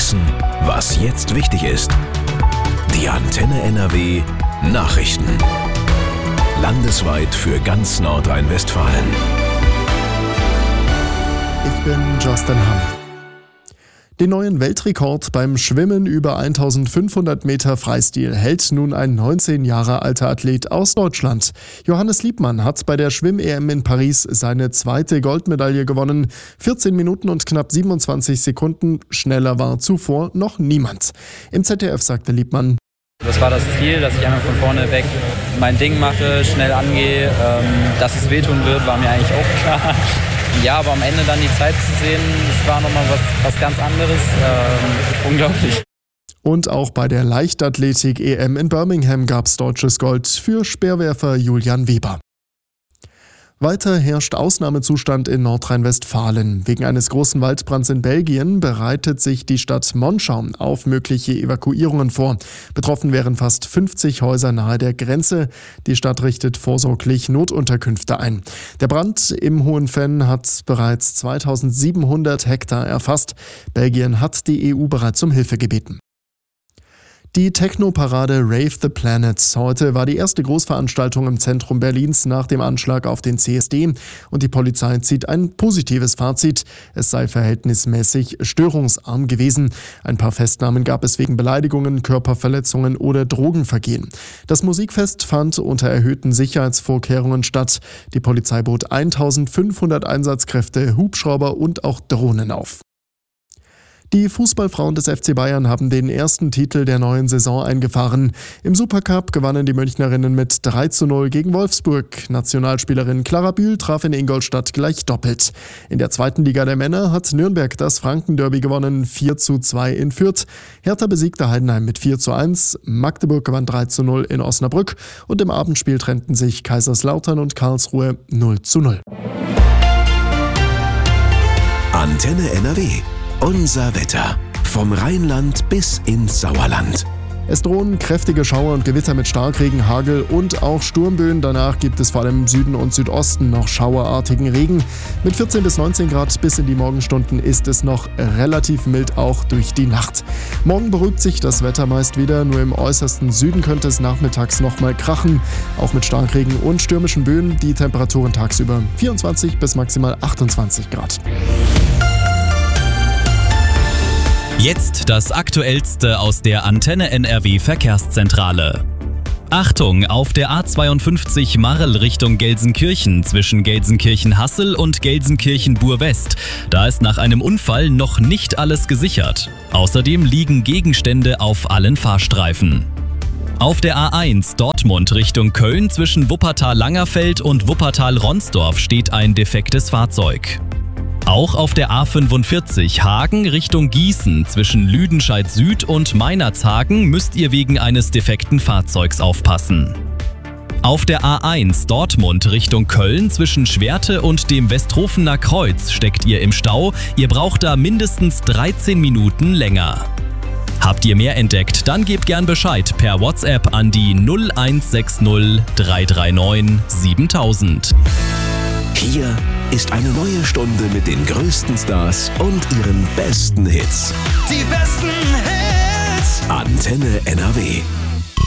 wissen, was jetzt wichtig ist. Die Antenne NRW Nachrichten. Landesweit für ganz Nordrhein-Westfalen. Ich bin Justin Hamm. Den neuen Weltrekord beim Schwimmen über 1500 Meter Freistil hält nun ein 19 Jahre alter Athlet aus Deutschland. Johannes Liebmann hat bei der Schwimm-EM in Paris seine zweite Goldmedaille gewonnen. 14 Minuten und knapp 27 Sekunden. Schneller war zuvor noch niemand. Im ZDF sagte Liebmann: Das war das Ziel, dass ich einfach von vorne weg mein Ding mache, schnell angehe. Dass es wehtun wird, war mir eigentlich auch klar. Ja, aber am Ende dann die Zeit zu sehen, das war nochmal was ganz anderes. Unglaublich. Und auch bei der Leichtathletik-EM in Birmingham gab es deutsches Gold für Speerwerfer Julian Weber. Weiter herrscht Ausnahmezustand in Nordrhein-Westfalen. Wegen eines großen Waldbrands in Belgien bereitet sich die Stadt Monschau auf mögliche Evakuierungen vor. Betroffen wären fast 50 Häuser nahe der Grenze. Die Stadt richtet vorsorglich Notunterkünfte ein. Der Brand im Hohenfenn hat bereits 2700 Hektar erfasst. Belgien hat die EU bereits um Hilfe gebeten. Die Techno-Parade Rave the Planets. Heute war die erste Großveranstaltung im Zentrum Berlins nach dem Anschlag auf den CSD und die Polizei zieht ein positives Fazit. Es sei verhältnismäßig störungsarm gewesen. Ein paar Festnahmen gab es wegen Beleidigungen, Körperverletzungen oder Drogenvergehen. Das Musikfest fand unter erhöhten Sicherheitsvorkehrungen statt. Die Polizei bot 1500 Einsatzkräfte, Hubschrauber und auch Drohnen auf. Die Fußballfrauen des FC Bayern haben den ersten Titel der neuen Saison eingefahren. Im Supercup gewannen die Münchnerinnen mit 3:0 gegen Wolfsburg. Nationalspielerin Clara Bühl traf in Ingolstadt gleich doppelt. In der zweiten Liga der Männer hat Nürnberg das Franken-Derby gewonnen, 4:2 in Fürth. Hertha besiegte Heidenheim mit 4:1. Magdeburg gewann 3:0 in Osnabrück. Und im Abendspiel trennten sich Kaiserslautern und Karlsruhe 0:0. Antenne NRW. Unser Wetter. Vom Rheinland bis ins Sauerland. Es drohen kräftige Schauer und Gewitter mit Starkregen, Hagel und auch Sturmböen. Danach gibt es vor allem im Süden und Südosten noch schauerartigen Regen. Mit 14 bis 19 Grad bis in die Morgenstunden ist es noch relativ mild, auch durch die Nacht. Morgen beruhigt sich das Wetter meist wieder. Nur im äußersten Süden könnte es nachmittags nochmal krachen. Auch mit Starkregen und stürmischen Böen. Die Temperaturen tagsüber 24 bis maximal 28 Grad. Jetzt das Aktuellste aus der Antenne NRW Verkehrszentrale. Achtung, auf der A52 Marl Richtung Gelsenkirchen zwischen Gelsenkirchen-Hassel und Gelsenkirchen-Bur-West. Da ist nach einem Unfall noch nicht alles gesichert. Außerdem liegen Gegenstände auf allen Fahrstreifen. Auf der A1 Dortmund Richtung Köln zwischen Wuppertal-Langerfeld und Wuppertal-Ronsdorf steht ein defektes Fahrzeug. Auch auf der A45 Hagen Richtung Gießen zwischen Lüdenscheid Süd und Meinerzhagen müsst ihr wegen eines defekten Fahrzeugs aufpassen. Auf der A1 Dortmund Richtung Köln zwischen Schwerte und dem Westrofener Kreuz steckt ihr im Stau. Ihr braucht da mindestens 13 Minuten länger. Habt ihr mehr entdeckt, dann gebt gern Bescheid per WhatsApp an die 0160 339 7000. Hier ist eine neue Stunde mit den größten Stars und ihren besten Hits. Die besten Hits. Antenne NRW.